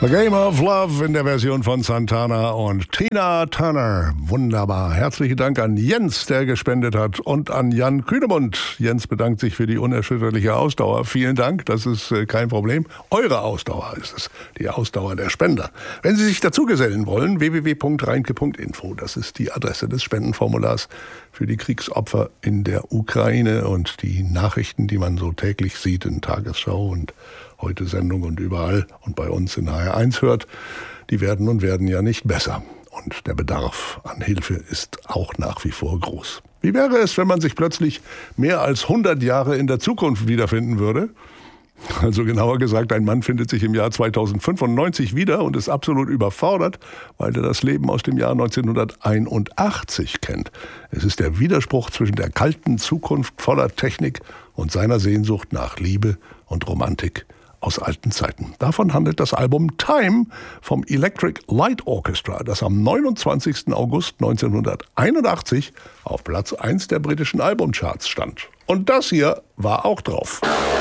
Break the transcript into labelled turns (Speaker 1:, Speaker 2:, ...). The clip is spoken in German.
Speaker 1: The Game of Love in der Version von Santana und Tina Turner. Wunderbar. Herzlichen Dank an Jens, der gespendet hat, und an Jan Kühnemund. Jens bedankt sich für die unerschütterliche Ausdauer. Vielen Dank, das ist kein Problem. Eure Ausdauer ist es, die Ausdauer der Spender. Wenn Sie sich dazugesellen wollen, www.reinke.info. Das ist die Adresse des Spendenformulars für die Kriegsopfer in der Ukraine und die Nachrichten, die man so täglich sieht in Tagesschau und Heute-Sendung und überall und bei uns in HR1 hört, die werden und werden ja nicht besser. Und der Bedarf an Hilfe ist auch nach wie vor groß. Wie wäre es, wenn man sich plötzlich mehr als 100 Jahre in der Zukunft wiederfinden würde? Also genauer gesagt, ein Mann findet sich im Jahr 2095 wieder und ist absolut überfordert, weil er das Leben aus dem Jahr 1981 kennt. Es ist der Widerspruch zwischen der kalten Zukunft voller Technik und seiner Sehnsucht nach Liebe und Romantik aus alten Zeiten. Davon handelt das Album Time vom Electric Light Orchestra, das am 29. August 1981 auf Platz 1 der britischen Albumcharts stand. Und das hier war auch drauf.